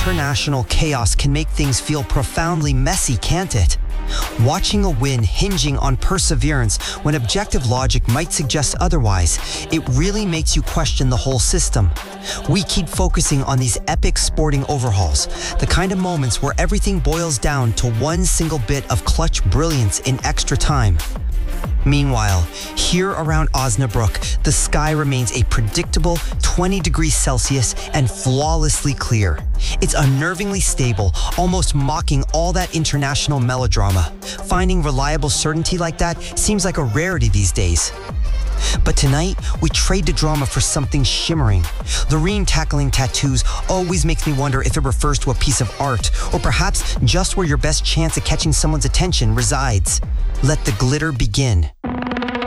international chaos can make things feel profoundly messy, can't it? Watching a win hinging on perseverance when objective logic might suggest otherwise, it really makes you question the whole system. We keep focusing on these epic sporting overhauls, the kind of moments where everything boils down to one single bit of clutch brilliance in extra time. Meanwhile, here around Osnabrück, the sky remains a predictable 20 degrees Celsius and flawlessly clear. It's unnervingly stable, almost mocking all that international melodrama. Finding reliable certainty like that seems like a rarity these days. But tonight, we trade the drama for something shimmering. Loreen tackling tattoos always makes me wonder if it refers to a piece of art, or perhaps just where your best chance at catching someone's attention resides. Let the glitter begin.